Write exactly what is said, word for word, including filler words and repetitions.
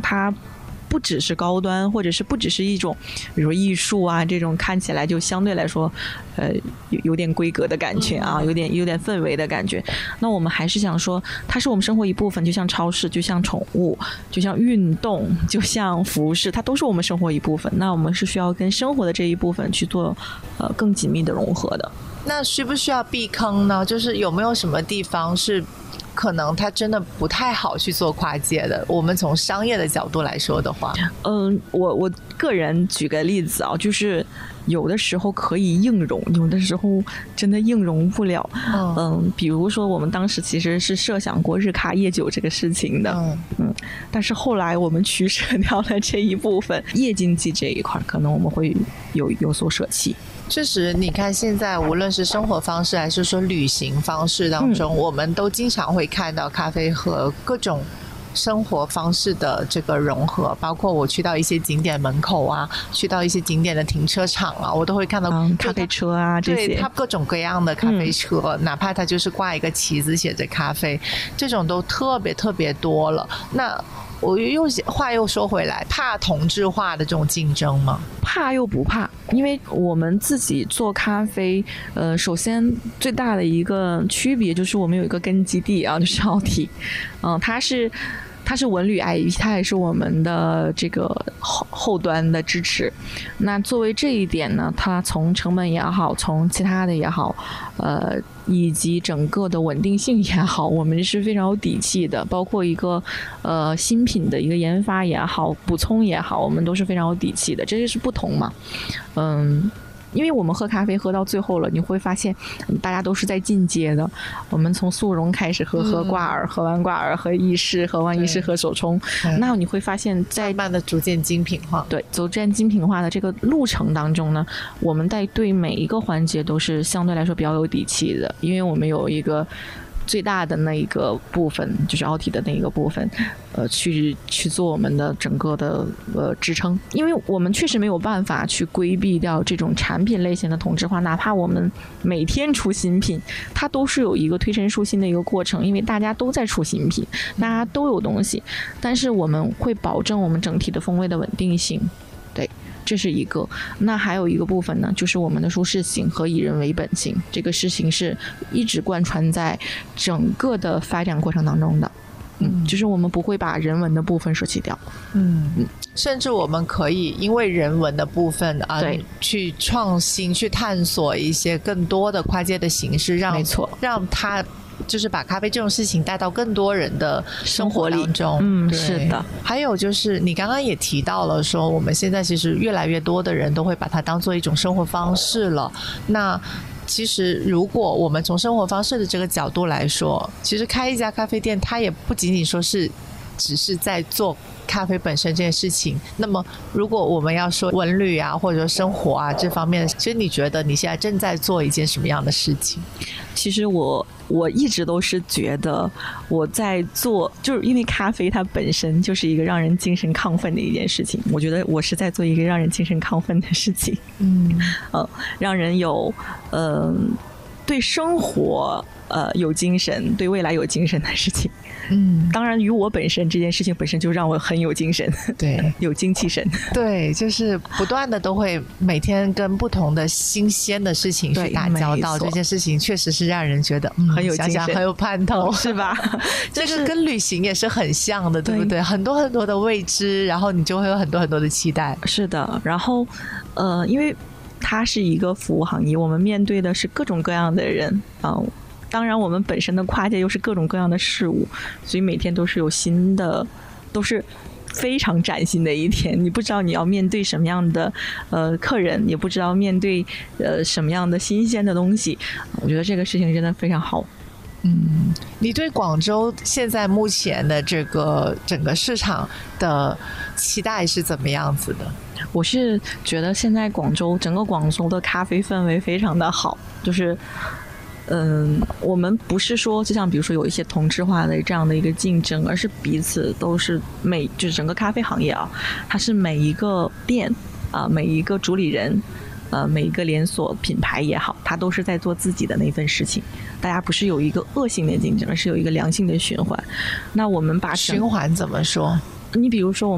它不只是高端，或者是不只是一种比如说艺术啊这种看起来就相对来说呃有有点规格的感觉啊，有点有点氛围的感觉。那我们还是想说它是我们生活一部分，就像超市，就像宠物，就像运动，就像服饰，它都是我们生活一部分。那我们是需要跟生活的这一部分去做呃更紧密的融合的。 那需不需要避坑呢？就是有没有什么地方是可能它真的不太好去做跨界的，我们从商业的角度来说的话。 嗯，我我个人举个例子啊，就是有的时候可以硬融，有的时候真的硬融不了。嗯, 嗯比如说我们当时其实是设想过日咖夜酒这个事情的。嗯, 嗯但是后来我们取舍掉了这一部分，夜经济这一块可能我们会有有所舍弃。 确实你看现在无论是生活方式还是说旅行方式当中、嗯、我们都经常会看到咖啡和各种生活方式的这个融合，包括我去到一些景点门口啊，去到一些景点的停车场啊，我都会看到、 嗯、咖啡车啊这些， 对，它各种各样的咖啡车、嗯、哪怕它就是挂一个旗子写着咖啡，这种都特别特别多了。那我又话又说回来，怕同质化的这种竞争吗？ 怕又不怕，因为我们自己做咖啡，呃，首先最大的一个区别就是我们有一个根基地啊，就是奥体，嗯、呃，它是。它是文旅 I P， 它也是我们的这个后后端的支持。那作为这一点呢，它从成本也好，从其他的也好，呃，以及整个的稳定性也好，我们是非常有底气的。包括一个呃新品的一个研发也好，补充也好，我们都是非常有底气的。这就是不同嘛，嗯。因为我们喝咖啡喝到最后了，你会发现大家都是在进阶的。我们从速溶开始喝，喝挂耳，喝完挂耳喝意式，喝完意式喝手冲。那你会发现在慢慢的逐渐精品化。 对，逐渐精品化的这个路程当中呢，我们在对每一个环节都是相对来说比较有底气的，因为我们有一个最大的那一个部分，就是奥体的那一个部分，呃，去去做我们的整个的呃支撑，因为我们确实没有办法去规避掉这种产品类型的同质化，哪怕我们每天出新品，它都是有一个推陈出新的一个过程，因为大家都在出新品，大家都有东西，但是我们会保证我们整体的风味的稳定性，对。这是一个。那还有一个部分呢，就是我们的舒适性和以人为本性，这个事情是一直贯穿在整个的发展过程当中的。嗯，就是我们不会把人文的部分舍弃掉。 嗯嗯，甚至我们可以因为人文的部分啊，对，去创新、去探索一些更多的跨界的形式，让没错， 让它。就是把咖啡这种事情带到更多人的生活当中。 嗯，是的。 还有就是你刚刚也提到了说，我们现在其实越来越多的人都会把它当做一种生活方式了。那其实如果我们从生活方式的这个角度来说，其实开一家咖啡店，它也不仅仅说是只是在做咖啡本身这件事情。那么如果我们要说文旅啊，或者说生活啊这方面，其实你觉得你现在正在做一件什么样的事情？ 其实我我一直都是觉得我在做，就是因为咖啡它本身就是一个让人精神亢奋的一件事情，我觉得我是在做一个让人精神亢奋的事情。嗯，呃，让人有呃对生活呃有精神，对未来有精神的事情。嗯，当然与我本身这件事情本身就让我很有精神， 对， 有精气神。 对，就是不断的都会每天跟不同的新鲜的事情去打交道，这件事情确实是让人觉得、嗯、 很有精神， 想想很有盼头， 是吧？ 这个跟旅行也是很像的， 对, 对不对？很多很多的未知，然后你就会有很多很多的期待。 是的，然后呃，因为它是一个服务行业，我们面对的是各种各样的人啊。呃当然我们本身的跨界又是各种各样的事物，所以每天都是有新的，都是非常崭新的一天。你不知道你要面对什么样的呃客人，也不知道面对呃什么样的新鲜的东西。我觉得这个事情真的非常好。 嗯，你对广州现在目前的这个整个市场的期待是怎么样子的？ 我是觉得现在广州整个广州的咖啡氛围非常的好，就是嗯，我们不是说就像比如说有一些同质化的这样的一个竞争，而是彼此都是每就是整个咖啡行业啊，它是每一个店啊、呃，每一个主理人，呃，每一个连锁品牌也好，它都是在做自己的那份事情。大家不是有一个恶性的竞争，而是有一个良性的循环。那我们把循环怎么说？ 你比如说我们